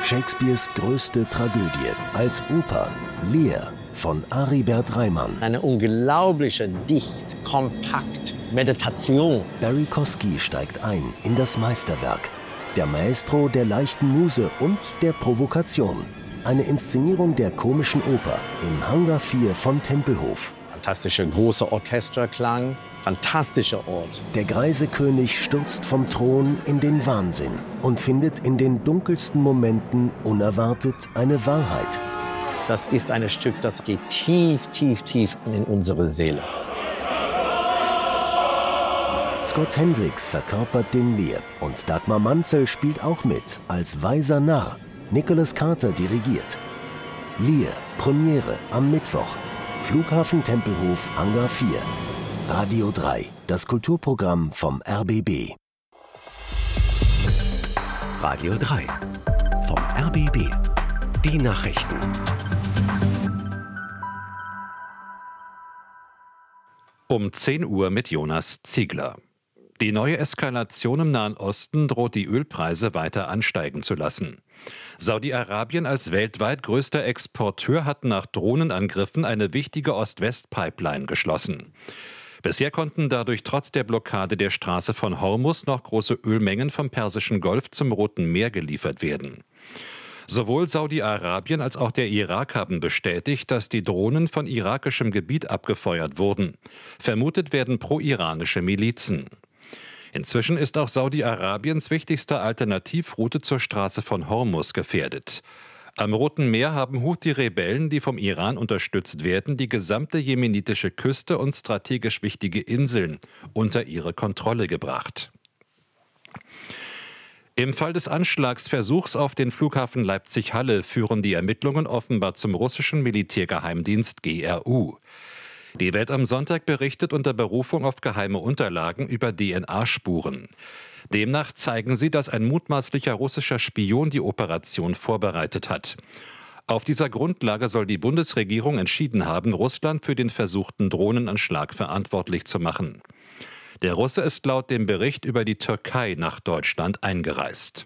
Shakespeares größte Tragödie als Oper Lear von Aribert Reimann. Eine unglaubliche, dicht, kompakt Meditation. Barry Kosky steigt ein in das Meisterwerk. Der Maestro der leichten Muse und der Provokation. Eine Inszenierung der komischen Oper im Hangar 4 von Tempelhof. Fantastischer großer Orchesterklang, fantastischer Ort. Der greise König stürzt vom Thron in den Wahnsinn und findet in den dunkelsten Momenten unerwartet eine Wahrheit. Das ist ein Stück, das geht tief, tief, tief in unsere Seele. Scott Hendricks verkörpert den Lear und Dagmar Manzel spielt auch mit als weiser Narr. Nicholas Carter dirigiert. Lear, Premiere am Mittwoch. Flughafen Tempelhof, Hangar 4. Radio 3, das Kulturprogramm vom RBB. Radio 3 vom RBB. Die Nachrichten. Um 10 Uhr mit Jonas Ziegler. Die neue Eskalation im Nahen Osten droht die Ölpreise weiter ansteigen zu lassen. Saudi-Arabien als weltweit größter Exporteur hat nach Drohnenangriffen eine wichtige Ost-West-Pipeline geschlossen. Bisher konnten dadurch trotz der Blockade der Straße von Hormuz noch große Ölmengen vom Persischen Golf zum Roten Meer geliefert werden. Sowohl Saudi-Arabien als auch der Irak haben bestätigt, dass die Drohnen von irakischem Gebiet abgefeuert wurden. Vermutet werden pro-iranische Milizen. Inzwischen ist auch Saudi-Arabiens wichtigste Alternativroute zur Straße von Hormuz gefährdet. Am Roten Meer haben Houthi-Rebellen, die vom Iran unterstützt werden, die gesamte jemenitische Küste und strategisch wichtige Inseln unter ihre Kontrolle gebracht. Im Fall des Anschlagsversuchs auf den Flughafen Leipzig-Halle führen die Ermittlungen offenbar zum russischen Militärgeheimdienst GRU. Die Welt am Sonntag berichtet unter Berufung auf geheime Unterlagen über DNA-Spuren. Demnach zeigen sie, dass ein mutmaßlicher russischer Spion die Operation vorbereitet hat. Auf dieser Grundlage soll die Bundesregierung entschieden haben, Russland für den versuchten Drohnenanschlag verantwortlich zu machen. Der Russe ist laut dem Bericht über die Türkei nach Deutschland eingereist.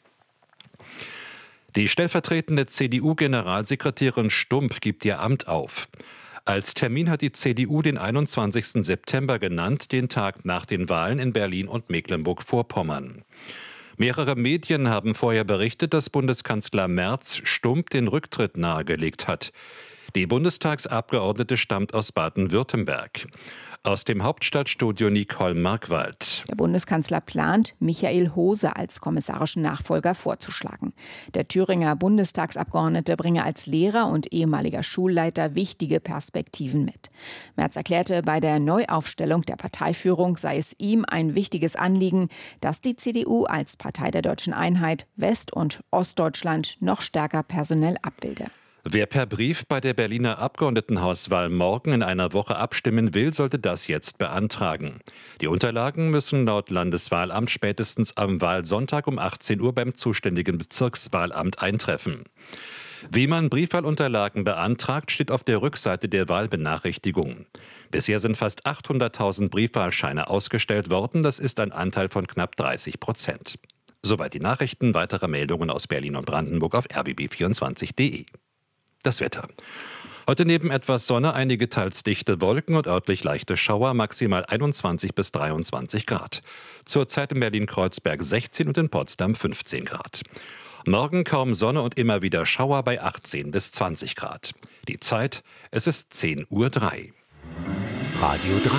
Die stellvertretende CDU-Generalsekretärin Stump gibt ihr Amt auf. Als Termin hat die CDU den 21. September genannt, den Tag nach den Wahlen in Berlin und Mecklenburg-Vorpommern. Mehrere Medien haben vorher berichtet, dass Bundeskanzler Merz Stump den Rücktritt nahegelegt hat. Die Bundestagsabgeordnete stammt aus Baden-Württemberg. Aus dem Hauptstadtstudio Nicole Markwald. Der Bundeskanzler plant, Michael Hose als kommissarischen Nachfolger vorzuschlagen. Der Thüringer Bundestagsabgeordnete bringe als Lehrer und ehemaliger Schulleiter wichtige Perspektiven mit. Merz erklärte, bei der Neuaufstellung der Parteiführung sei es ihm ein wichtiges Anliegen, dass die CDU als Partei der Deutschen Einheit West- und Ostdeutschland noch stärker personell abbilde. Wer per Brief bei der Berliner Abgeordnetenhauswahl morgen in einer Woche abstimmen will, sollte das jetzt beantragen. Die Unterlagen müssen laut Landeswahlamt spätestens am Wahlsonntag um 18 Uhr beim zuständigen Bezirkswahlamt eintreffen. Wie man Briefwahlunterlagen beantragt, steht auf der Rückseite der Wahlbenachrichtigung. Bisher sind fast 800.000 Briefwahlscheine ausgestellt worden. Das ist ein Anteil von knapp 30%. Soweit die Nachrichten. Weitere Meldungen aus Berlin und Brandenburg auf rbb24.de. Das Wetter. Heute neben etwas Sonne einige teils dichte Wolken und örtlich leichte Schauer, maximal 21 bis 23 Grad. Zurzeit in Berlin-Kreuzberg 16 und in Potsdam 15 Grad. Morgen kaum Sonne und immer wieder Schauer bei 18 bis 20 Grad. Die Zeit, es ist 10:03 Uhr. Radio 3.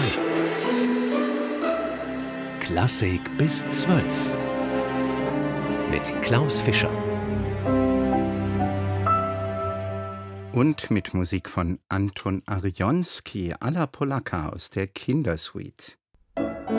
Klassik bis 12. Mit Klaus Fischer. Und mit Musik von Anton Arionski, Alla Polaka aus der Kindersuite.